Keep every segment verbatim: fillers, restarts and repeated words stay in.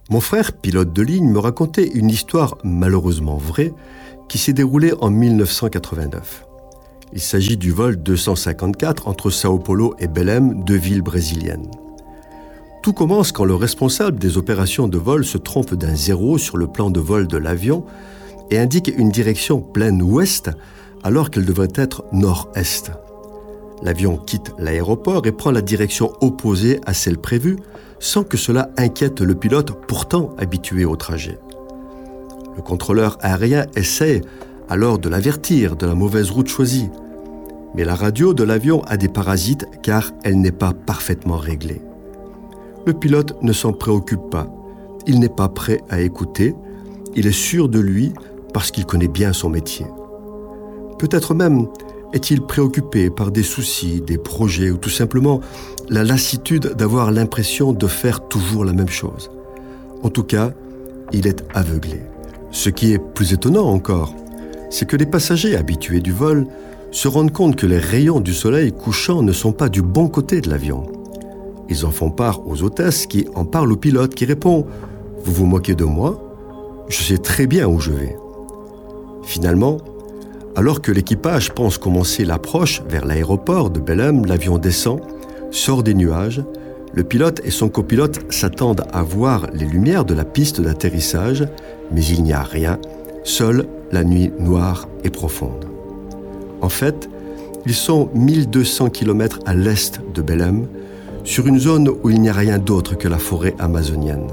Mon frère, pilote de ligne, me racontait une histoire malheureusement vraie qui s'est déroulée en mille neuf cent quatre-vingt-neuf. Il s'agit du vol deux cent cinquante-quatre entre Sao Paulo et Belém, deux villes brésiliennes. Tout commence quand le responsable des opérations de vol se trompe d'un zéro sur le plan de vol de l'avion et indique une direction pleine ouest alors qu'elle devrait être nord-est. L'avion quitte l'aéroport et prend la direction opposée à celle prévue sans que cela inquiète le pilote pourtant habitué au trajet. Le contrôleur aérien essaie alors de l'avertir de la mauvaise route choisie. Mais la radio de l'avion a des parasites car elle n'est pas parfaitement réglée. Le pilote ne s'en préoccupe pas. Il n'est pas prêt à écouter. Il est sûr de lui parce qu'il connaît bien son métier. Peut-être même est-il préoccupé par des soucis, des projets ou tout simplement la lassitude d'avoir l'impression de faire toujours la même chose. En tout cas, il est aveuglé. Ce qui est plus étonnant encore, c'est que les passagers habitués du vol se rendent compte que les rayons du soleil couchant ne sont pas du bon côté de l'avion. Ils en font part aux hôtesses qui en parlent au pilote qui répond « Vous vous moquez de moi ? Je sais très bien où je vais. » Finalement, alors que l'équipage pense commencer l'approche vers l'aéroport de Belém, l'avion descend, sort des nuages. Le pilote et son copilote s'attendent à voir les lumières de la piste d'atterrissage, mais il n'y a rien, seule la nuit noire et profonde. En fait, ils sont mille deux cents kilomètres à l'est de Belém, sur une zone où il n'y a rien d'autre que la forêt amazonienne.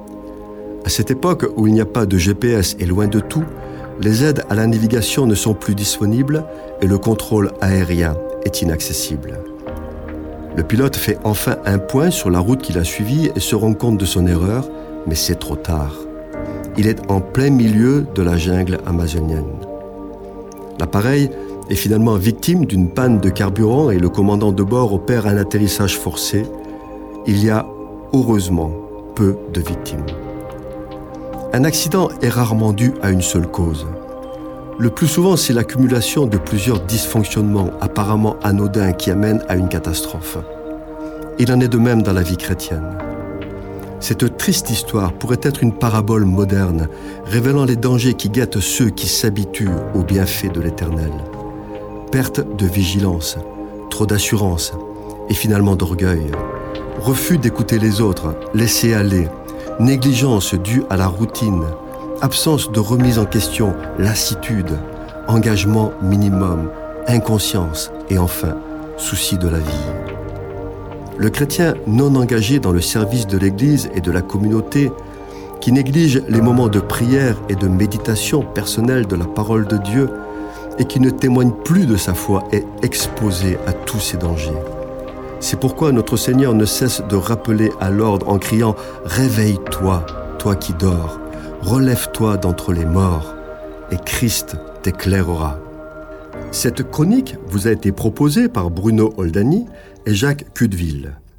À cette époque où il n'y a pas de G P S et loin de tout, les aides à la navigation ne sont plus disponibles et le contrôle aérien est inaccessible. Le pilote fait enfin un point sur la route qu'il a suivie et se rend compte de son erreur, mais c'est trop tard. Il est en plein milieu de la jungle amazonienne. L'appareil est finalement victime d'une panne de carburant et le commandant de bord opère un atterrissage forcé. Il y a, heureusement, peu de victimes. Un accident est rarement dû à une seule cause. Le plus souvent, c'est l'accumulation de plusieurs dysfonctionnements apparemment anodins qui amènent à une catastrophe. Il en est de même dans la vie chrétienne. Cette triste histoire pourrait être une parabole moderne, révélant les dangers qui guettent ceux qui s'habituent aux bienfaits de l'Éternel. Perte de vigilance, trop d'assurance et finalement d'orgueil. Refus d'écouter les autres, laisser aller, négligence due à la routine, absence de remise en question, lassitude, engagement minimum, inconscience et enfin, souci de la vie. Le chrétien non engagé dans le service de l'Église et de la communauté, qui néglige les moments de prière et de méditation personnelle de la parole de Dieu et qui ne témoigne plus de sa foi, est exposé à tous ces dangers. C'est pourquoi notre Seigneur ne cesse de rappeler à l'ordre en criant « Réveille-toi, toi qui dors, relève-toi d'entre les morts, et Christ t'éclairera. » Cette chronique vous a été proposée par Bruno Oldani et Jacques Cudeville.